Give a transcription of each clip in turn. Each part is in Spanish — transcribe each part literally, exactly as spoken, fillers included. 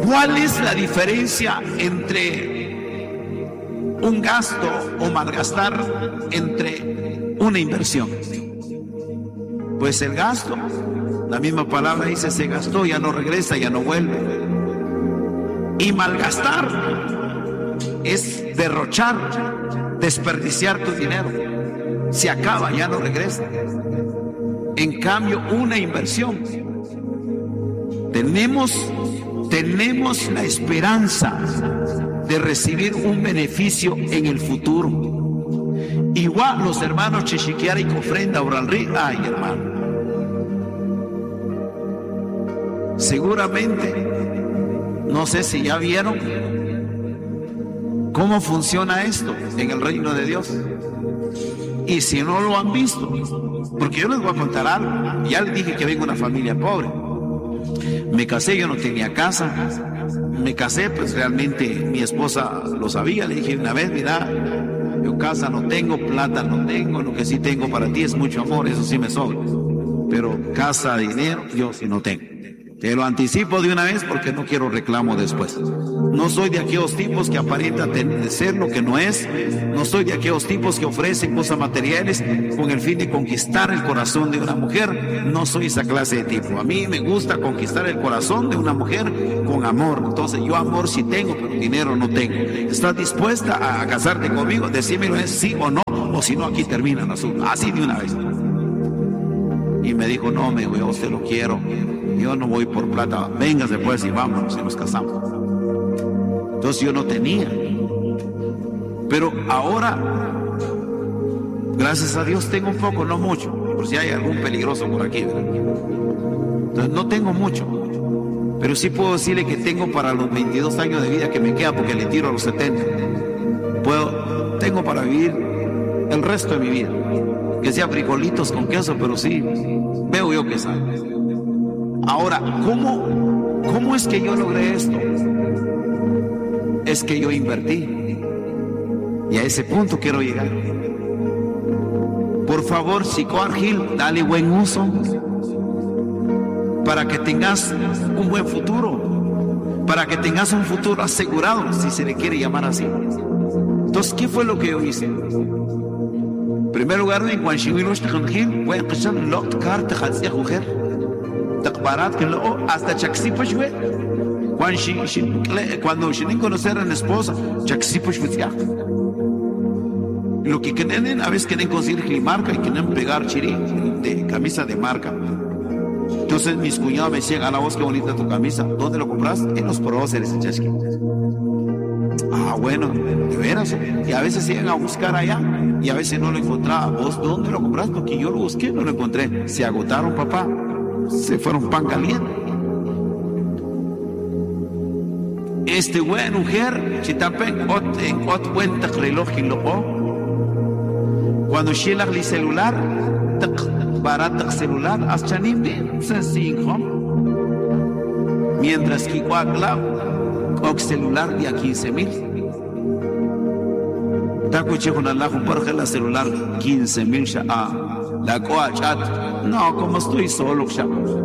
¿Cuál es la diferencia entre un gasto o malgastar entre una inversión? Pues el gasto, la misma palabra dice, se gastó, ya no regresa, ya no vuelve. Y malgastar es derrochar, desperdiciar tu dinero. Se acaba, ya no regresa. En cambio, una inversión, tenemos, tenemos la esperanza de recibir un beneficio en el futuro. Igual los hermanos Chechiquiara y Cofrenda Oralri, ay hermano, seguramente, no sé si ya vieron cómo funciona esto en el reino de Dios. Y si no lo han visto, porque yo les voy a contar algo. Ya les dije que vengo de una familia pobre. Me casé, yo no tenía casa. Me casé, pues realmente mi esposa lo sabía. Le dije una vez, mira, yo casa no tengo, plata no tengo, lo que sí tengo para ti es mucho amor, eso sí me sobra. Pero casa, dinero, yo sí no tengo. Te lo anticipo de una vez porque no quiero reclamo después. No soy de aquellos tipos que aparentan ser lo que no es. No soy de aquellos tipos que ofrecen cosas materiales con el fin de conquistar el corazón de una mujer. No soy esa clase de tipo. A mí me gusta conquistar el corazón de una mujer con amor. Entonces yo amor sí tengo, pero dinero no tengo. ¿Estás dispuesta a casarte conmigo? Decímelo es sí o no, o si no aquí termina el asunto. Así de una vez. Y me dijo, no, me dijo, yo a usted lo quiero. Yo no voy por plata. Véngase pues y vámonos y nos casamos. Entonces yo no tenía. Pero ahora, gracias a Dios, tengo un poco, no mucho. Por si hay algún peligroso por aquí, ¿verdad? Entonces no tengo mucho. Pero sí puedo decirle que tengo para los veintidós años de vida que me queda, porque le tiro a los setenta. Puedo, tengo para vivir el resto de mi vida. Que sea frijolitos con queso, pero sí, veo yo que sale. Ahora, ¿cómo, ¿cómo es que yo logré esto? Es que yo invertí. Y a ese punto quiero llegar. Por favor, Psicoargil, dale buen uso para que tengas un buen futuro, para que tengas un futuro asegurado, si se le quiere llamar así. Entonces, ¿qué fue lo que yo hice? En primer lugar, en Guanchihuilos, voy a empezar a locar, te jazía a coger. Takbarat que lo hasta chaxipo shwe cuando shinin conocer a la esposa chaxipo shwe lo que quieren a veces quieren conseguir marca y quieren pegar chiri de camisa de marca. Entonces mis cuñados me decían, a la voz, qué bonita tu camisa, ¿dónde lo compras? En los próceres en Chasqui. Ah, bueno, de veras. Y a veces iban a buscar allá y a veces no lo encontraba. ¿Vos dónde lo compras? Porque yo lo busqué, no lo encontré. Se agotaron, papá. Se fueron pan caliente. Este buen mujer, chitapen, ot en ot buen reloj y lo cuando shelah li celular, barat celular, aschanim bien, sencillo. Mientras que cuacla, con celular de a quince mil. Taco con Allah, un parque la celular quince mil ya. La coa chat, no, como estoy solo, ya.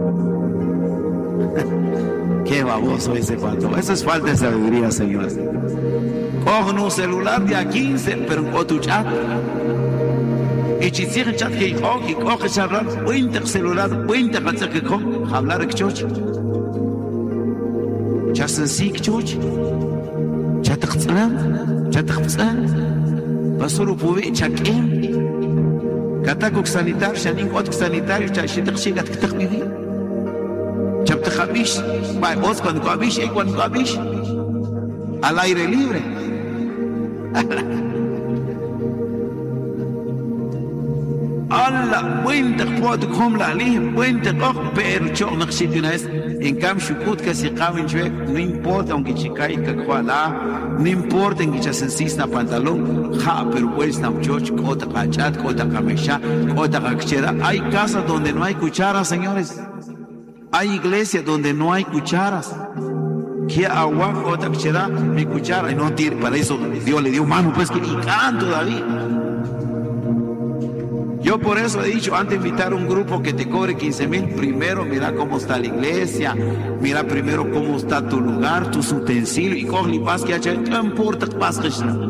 Qué baboso ese cuento. Eso es falta de sabiduría, señores. Cogen un celular de a quince, pero con tu chat. Y si siguen chat que coge, y coge celular, cuenta celular, cuenta que coge, hablar que choche. Ya se sigue choche. Ya te xalan, ya te xalan. Pasó puve chaquem. Kataco sanitario, shanin otro sanitario, chashitaq shigat ktakmidi. Chapta khabish, vai os cuando khabish, y cuando khabish al aire libre. Allah, cuenta cuando comla ali, cuenta coq, pero yo no sé de una vez. En cambio, shukut que se caben chue, no importa aunque chicay que cuala, no importa en que ya se ensista pantalón, ja, pero pues na muchoch, cota cachat, cota camesha, cota cachera. Hay casas donde no hay cucharas, señores. Hay iglesias donde no hay cucharas. Que agua, cota cachera, mi cuchara, y no tiene, para eso Dios le dio mano, pues que y canto David. Yo por eso he dicho, antes de invitar a un grupo que te cobre quince mil, primero mira cómo está la iglesia, mira primero cómo está tu lugar, tus utensilios, y coge pas que hace, no importa que pase.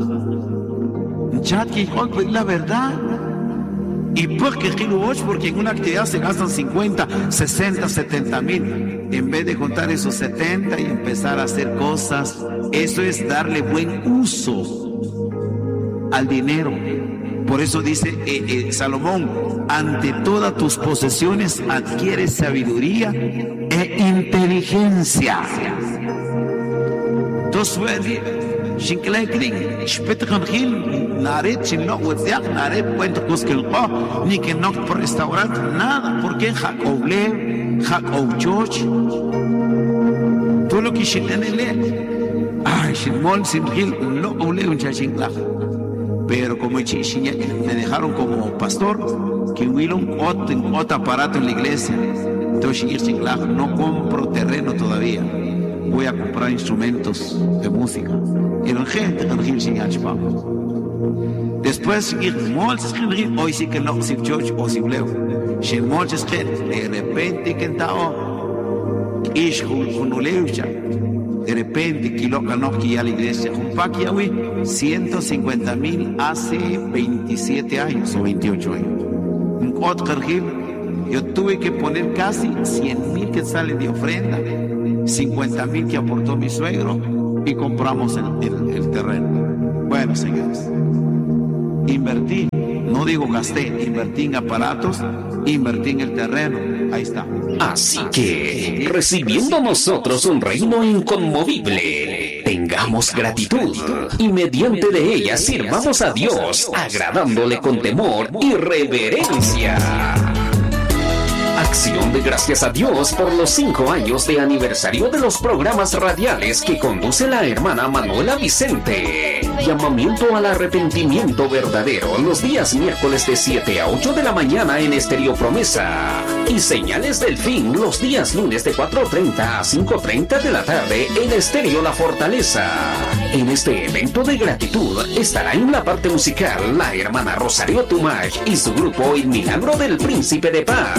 Chat que la verdad. Y porque porque en una actividad se gastan cincuenta, sesenta, setenta mil. En vez de juntar esos setenta y empezar a hacer cosas, eso es darle buen uso al dinero. Por eso dice eh, eh, Salomón, ante todas tus posesiones adquiere sabiduría e inteligencia. Entonces, Shinkleikling, Spitrenhil, Naret, Chinok, Wetziak, Naret, Puente Cusquilco, ni que no por restaurante, nada, porque Jacoble, Jacob George, todo lo que Shinenele, ay, Shinmol, Sinhil, no ole un chachingla. Pero como me dejaron como pastor, que hubo un otro aparato en la iglesia, entonces no compro terreno todavía. Voy a comprar instrumentos de música. Y la gente después, hoy sí que no, si George o si Leo. De repente, que estaba, de repente, que lo que ya la iglesia, ciento cincuenta mil hace veintisiete años o veintiocho años. Yo tuve que poner casi cien mil que salen de ofrenda. cincuenta mil que aportó mi suegro y compramos el, el, el terreno. Bueno, señores, invertí, no digo gasté, invertí en aparatos, invertí en el terreno, ahí está. Así que, recibiendo nosotros un reino inconmovible, tengamos gratitud y mediante de ella sirvamos a Dios, agradándole con temor y reverencia. Acción de gracias a Dios por los cinco años de aniversario de los programas radiales que conduce la hermana Manuela Vicente. Llamamiento al arrepentimiento verdadero los días miércoles de siete a ocho de la mañana en Estéreo Promesa. Y Señales del Fin los días lunes de cuatro treinta a cinco treinta de la tarde en Estéreo La Fortaleza. En este evento de gratitud estará en la parte musical la hermana Rosario Tumach y su grupo El Milagro del Príncipe de Paz.